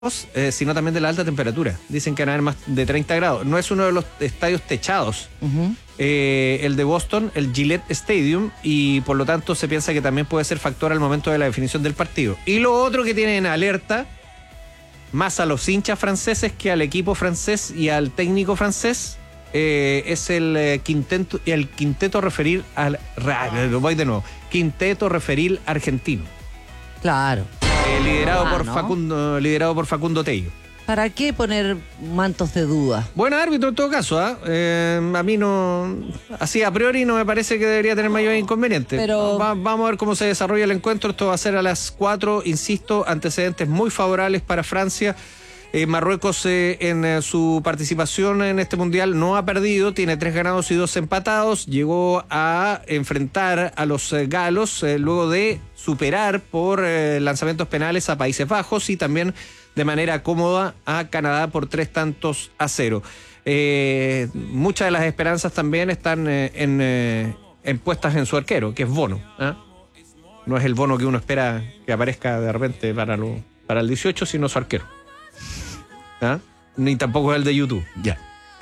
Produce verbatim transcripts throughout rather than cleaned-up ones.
Eh, sino también de la alta temperatura. Dicen que van a haber más de treinta grados. No es uno de los estadios techados, uh-huh. eh, el de Boston, el Gillette Stadium, y por lo tanto se piensa que también puede ser factor al momento de la definición del partido. Y lo otro que tienen en alerta, más a los hinchas franceses que al equipo francés y al técnico francés, eh, es el eh, quinteto, el quinteto referir al... Voy de nuevo. Quinteto referil argentino. Claro. Eh, liderado, ah, por ¿no? Facundo, liderado por Facundo Tello. ¿Para qué poner mantos de duda? Buen árbitro en todo caso, ¿eh? Eh, a mí no, así a priori no me parece que debería tener mayor inconveniente. Pero... Va, vamos a ver cómo se desarrolla el encuentro. Esto va a ser a las cuatro, insisto, antecedentes muy favorables para Francia. Eh, Marruecos eh, en eh, su participación en este mundial no ha perdido, tiene tres ganados y dos empatados, llegó a enfrentar a los eh, galos eh, luego de superar por eh, lanzamientos penales a Países Bajos y también de manera cómoda a Canadá por tres tantos a cero. Eh, muchas de las esperanzas también están eh, en, eh, en puestas en su arquero, que es Bono, ¿eh? No es el Bono que uno espera que aparezca de repente para, lo, para el dieciocho, sino su arquero. ¿Ah? Ni tampoco es el de YouTube. Ya.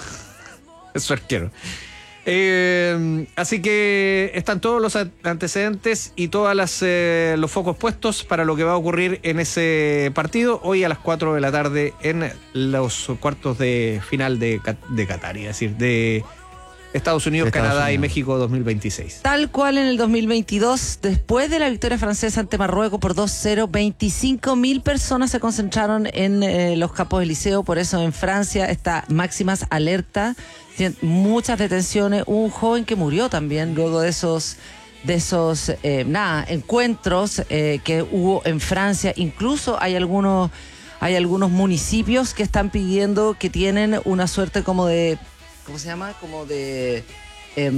Es su arquero. Eh, así que están todos los antecedentes y todos eh, los focos puestos para lo que va a ocurrir en ese partido hoy a las cuatro de la tarde en los cuartos de final de, de Qatar, es decir, de Estados Unidos, de Estados Canadá Unidos. Y México dos mil veintiséis. Tal cual en el dos mil veintidós, después de la victoria francesa ante Marruecos por dos cero, veinticinco mil personas se concentraron en eh, los campos del Liceo. Por eso en Francia está máximas alerta, muchas detenciones. Un joven que murió también luego de esos de esos eh, nada, encuentros eh, que hubo en Francia. Incluso hay algunos hay algunos municipios que están pidiendo, que tienen una suerte como de, ¿cómo se llama? Como de, eh,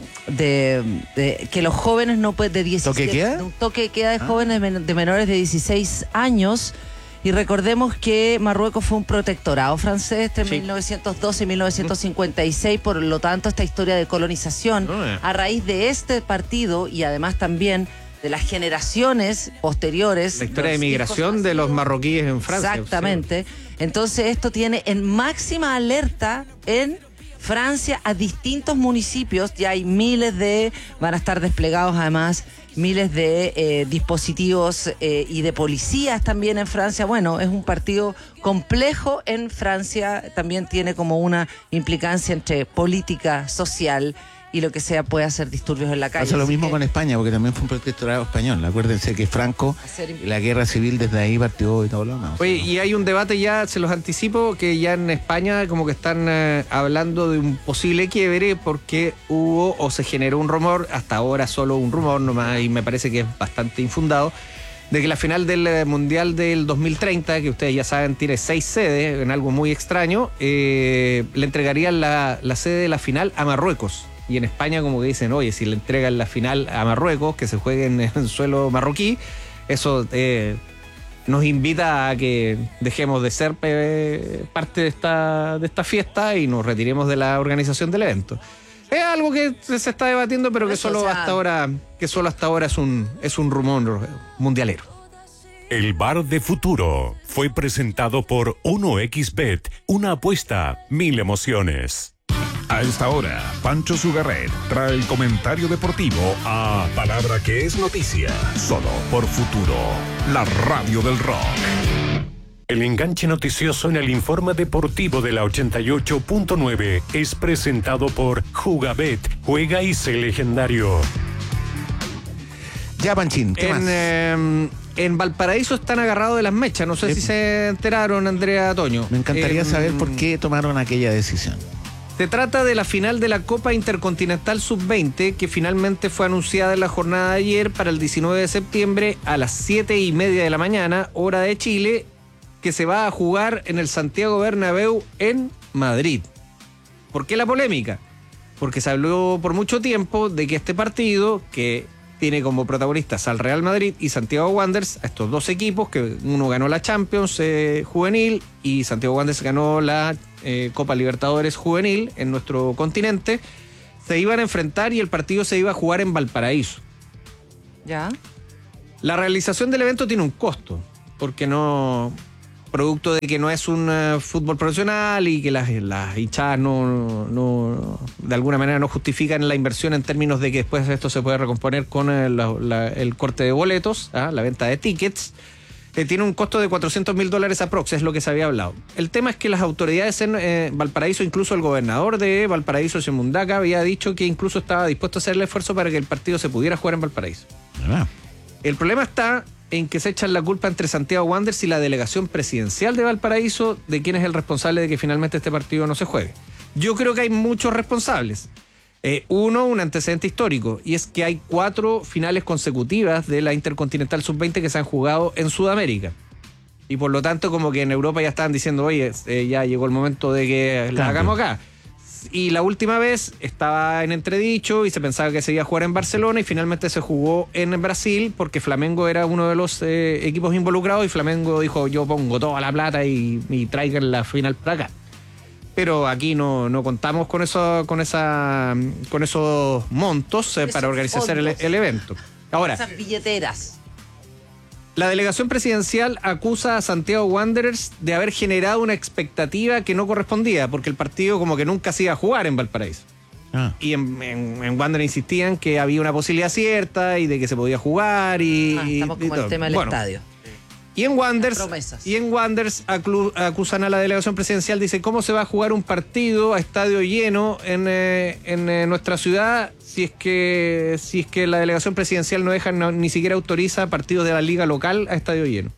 de, de que los jóvenes no pueden, de diecisiete, ¿Toque queda? Un toque de queda de ah. jóvenes de menores de dieciséis años. Y recordemos que Marruecos fue un protectorado francés entre sí. mil novecientos doce y mil novecientos cincuenta y seis, por lo tanto esta historia de colonización, oh, yeah. a raíz de este partido y además también de las generaciones posteriores. La historia de migración de los marroquíes en Francia. Exactamente. Sí. Entonces esto tiene en máxima alerta en Francia a distintos municipios. Ya hay miles de, van a estar desplegados además miles de eh, dispositivos eh, y de policías también en Francia. Bueno, es un partido complejo en Francia, también tiene como una implicancia entre política, social y lo que sea puede hacer disturbios en la calle. Pasa lo mismo que... con España, porque también fue un protectorado español. Acuérdense que Franco, la guerra civil desde ahí partió y todo lo demás. Oye, y hay un debate ya, se los anticipo, que ya en España como que están eh, hablando de un posible quiebre porque hubo o se generó un rumor, hasta ahora solo un rumor nomás, y me parece que es bastante infundado, de que la final del Mundial del dos mil treinta, que ustedes ya saben tiene seis sedes, en algo muy extraño, eh, le entregarían la, la sede de la final a Marruecos. Y en España como que dicen, oye, si le entregan la final a Marruecos, que se juegue en el suelo marroquí, eso eh, nos invita a que dejemos de ser eh, parte de esta, de esta fiesta y nos retiremos de la organización del evento. Es algo que se está debatiendo, pero que eso, solo, o sea... hasta ahora, que solo hasta ahora es un, es un rumor mundialero. El Bar de Futuro fue presentado por uno equis bet, una apuesta, mil emociones. A esta hora, Pancho Sugarret trae el comentario deportivo a Palabra que es noticia, solo por Futuro, la radio del rock. El enganche noticioso en el informe deportivo de la ochenta y ocho punto nueve es presentado por Jugabet, juega y sé legendario. Ya, Panchín, ¿qué en, más? Eh, en Valparaíso están agarrados de las mechas, no sé eh, si se enteraron, Andrea Toño. Me encantaría eh, saber por qué tomaron aquella decisión. Se trata de la final de la Copa Intercontinental sub veinte, que finalmente fue anunciada en la jornada de ayer para el diecinueve de septiembre a las siete y media de la mañana, hora de Chile, que se va a jugar en el Santiago Bernabéu en Madrid. ¿Por qué la polémica? Porque se habló por mucho tiempo de que este partido, que tiene como protagonistas al Real Madrid y Santiago Wanderers, a estos dos equipos, que uno ganó la Champions eh, juvenil y Santiago Wanderers ganó la eh, Copa Libertadores juvenil en nuestro continente, se iban a enfrentar y el partido se iba a jugar en Valparaíso. ¿Ya? La realización del evento tiene un costo, porque no... producto de que no es un uh, fútbol profesional y que las, las hinchadas no, no, de alguna manera no justifican la inversión en términos de que después esto se puede recomponer con el, la, la, el corte de boletos, ¿ah? La venta de tickets. Eh, tiene un costo de cuatrocientos mil dólares aprox, es lo que se había hablado. El tema es que las autoridades en eh, Valparaíso, incluso el gobernador de Valparaíso, Señor Mundaca, había dicho que incluso estaba dispuesto a hacer el esfuerzo para que el partido se pudiera jugar en Valparaíso. Ah. El problema está en que se echan la culpa entre Santiago Wanderers y la delegación presidencial de Valparaíso de quién es el responsable de que finalmente este partido no se juegue. Yo creo que hay muchos responsables. Eh, uno, un antecedente histórico, y es que hay cuatro finales consecutivas de la Intercontinental sub veinte que se han jugado en Sudamérica. Y por lo tanto, como que en Europa ya estaban diciendo, oye, eh, ya llegó el momento de que la hagamos acá. Y la última vez estaba en entredicho y se pensaba que se iba a jugar en Barcelona y finalmente se jugó en Brasil porque Flamengo era uno de los eh, equipos involucrados y Flamengo dijo, yo pongo toda la plata y, y traigan la final para acá. Pero aquí no, no contamos con eso, con esa, con esos montos eh, para organizar el, el evento. Ahora, esas billeteras. La delegación presidencial acusa a Santiago Wanderers de haber generado una expectativa que no correspondía, porque el partido como que nunca se iba a jugar en Valparaíso. Ah. Y en, en, en Wanderers insistían que había una posibilidad cierta y de que se podía jugar y... Ah, estamos y, como y el tema del bueno, estadio. Y en Wanderers, y en Wanderers aclu, acusan a la delegación presidencial, dice, ¿cómo se va a jugar un partido a estadio lleno en, eh, en eh, nuestra ciudad si es que si es que la delegación presidencial no deja, no, ni siquiera autoriza partidos de la liga local a estadio lleno?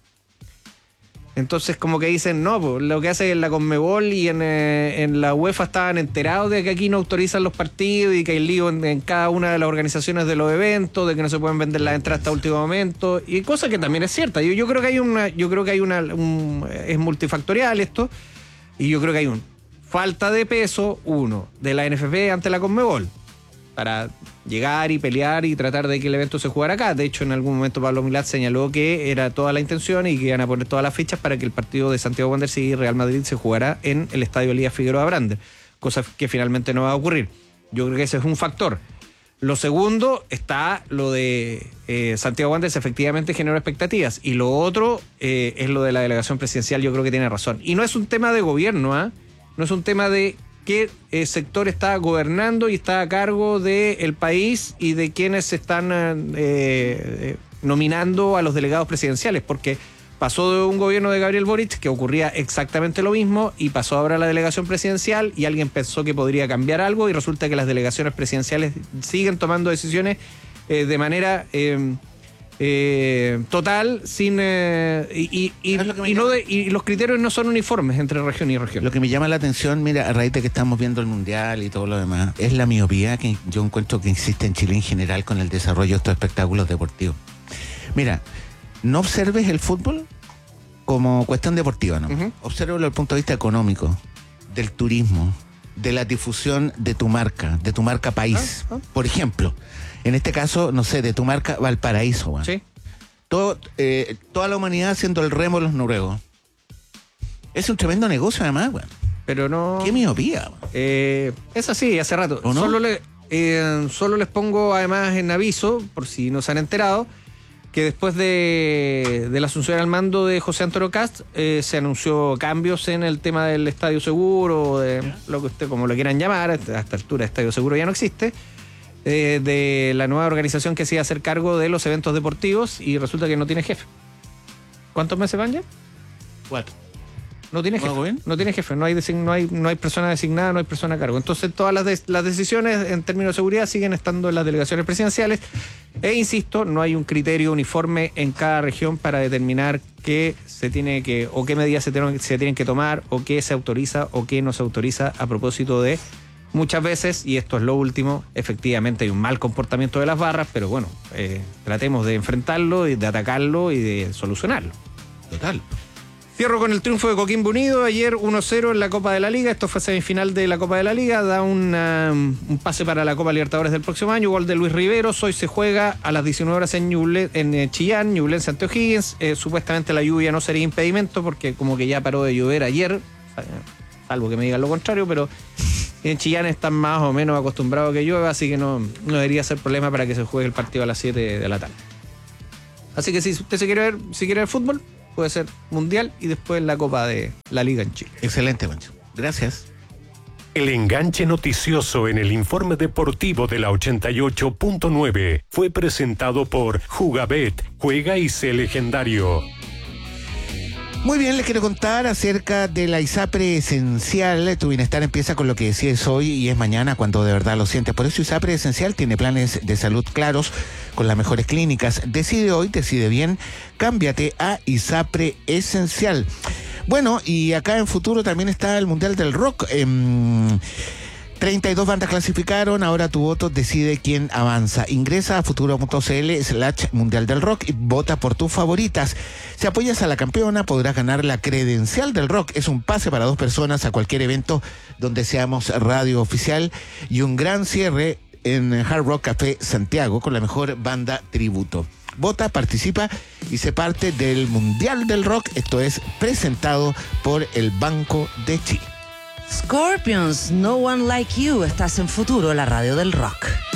Entonces como que dicen, no, pues, lo que hace en la Conmebol y en, eh, en la UEFA estaban enterados de que aquí no autorizan los partidos y que hay lío en, en cada una de las organizaciones de los eventos, de que no se pueden vender las entradas hasta último momento, y cosa que también es cierta. Yo, yo creo que hay una, yo creo que hay una, un, es multifactorial esto, y yo creo que hay un falta de peso, uno, de la N F P ante la Conmebol, para llegar y pelear y tratar de que el evento se jugara acá. De hecho, en algún momento Pablo Milad señaló que era toda la intención y que iban a poner todas las fichas para que el partido de Santiago Wanderers y Real Madrid se jugara en el estadio Elías Figueroa Brander, cosa que finalmente no va a ocurrir. Yo creo que ese es un factor. Lo segundo está lo de eh, Santiago Wanderers efectivamente generó expectativas, y lo otro eh, es lo de la delegación presidencial. Yo creo que tiene razón. Y no es un tema de gobierno, ¿ah? ¿eh? No es un tema de qué eh, sector está gobernando y está a cargo del país y de quienes están eh, eh, nominando a los delegados presidenciales, porque pasó de un gobierno de Gabriel Boric que ocurría exactamente lo mismo y pasó ahora a la delegación presidencial y alguien pensó que podría cambiar algo y resulta que las delegaciones presidenciales siguen tomando decisiones eh, de manera... Eh, Eh, total, sin eh, y, y, y, no de, y los criterios no son uniformes entre región y región. Lo que me llama la atención, mira, a raíz de que estamos viendo el Mundial y todo lo demás, es la miopía que yo encuentro que existe en Chile en general con el desarrollo de estos espectáculos deportivos. Mira, no observes el fútbol como cuestión deportiva, ¿no? Uh-huh. Obsérvalo desde el punto de vista económico, del turismo, de la difusión de tu marca, de tu marca país. Uh-huh. Por ejemplo, en este caso, no sé, de tu marca Valparaíso, güey. Sí. Todo, eh, toda la humanidad haciendo el remo de los noruegos. Es un tremendo negocio, además, güey. Pero no... Qué miopía, güey. Eh, es así, hace rato. ¿O no? Solo, le, eh, solo les pongo, además, en aviso, por si no se han enterado, que después de, de la asunción al mando de José Antonio Cast, eh, se anunció cambios en el tema del Estadio Seguro, de ¿Yeah? lo que usted como lo quieran llamar, a esta altura Estadio Seguro ya no existe, eh, de la nueva organización que se iba a hacer cargo de los eventos deportivos, y resulta que no tiene jefe. ¿Cuántos meses van ya? Cuatro. No tiene jefe, no tiene jefe, no hay, design, no hay, no hay persona designada, no hay persona a cargo. Entonces todas las, de, las decisiones en términos de seguridad siguen estando en las delegaciones presidenciales. E insisto, no hay un criterio uniforme en cada región para determinar qué se tiene que, o qué medidas se tienen, se tienen que tomar, o qué se autoriza o qué no se autoriza, a propósito de muchas veces, y esto es lo último, efectivamente hay un mal comportamiento de las barras, pero bueno, eh, tratemos de enfrentarlo y de atacarlo y de solucionarlo. Total. Cierro con el triunfo de Coquimbo Unido, ayer uno cero en la Copa de la Liga. Esto fue semifinal de la Copa de la Liga, da una, un pase para la Copa Libertadores del próximo año, gol de Luis Riveros. Hoy se juega a las diecinueve horas en, Ñuble, en Chillán, Ñublense ante O'Higgins. Eh, supuestamente la lluvia no sería impedimento porque como que ya paró de llover ayer, salvo que me digan lo contrario, pero en Chillán están más o menos acostumbrados a que llueva, así que no, no debería ser problema para que se juegue el partido a las siete de la tarde. Así que si usted se quiere ver, si quiere ver fútbol, puede ser Mundial y después la Copa de la Liga en Chile. Excelente, Pancho. Gracias. El enganche noticioso en el informe deportivo de la ochenta y ocho punto nueve fue presentado por Jugabet, juega y sé legendario. Muy bien, les quiero contar acerca de la ISAPRE Esencial. Tu bienestar empieza con lo que decides hoy y es mañana cuando de verdad lo sientes. Por eso ISAPRE Esencial tiene planes de salud claros con las mejores clínicas. Decide hoy, decide bien, cámbiate a ISAPRE Esencial. Bueno, y acá en futuro también está el Mundial del Rock. Eh, treinta y dos bandas clasificaron, ahora tu voto decide quién avanza. Ingresa a futuro.cl slash Mundial del Rock y vota por tus favoritas. Si apoyas a la campeona, podrás ganar la credencial del rock. Es un pase para dos personas a cualquier evento donde seamos radio oficial y un gran cierre en Hard Rock Café Santiago con la mejor banda tributo. Vota, participa y se parte del Mundial del Rock. Esto es presentado por el Banco de Chile. Scorpions, No One Like You. Estás en Futuro, la radio del rock.